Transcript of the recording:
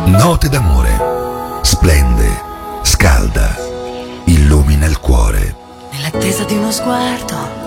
Note d'amore. Splende, scalda, illumina il cuore. Nell'attesa di uno sguardo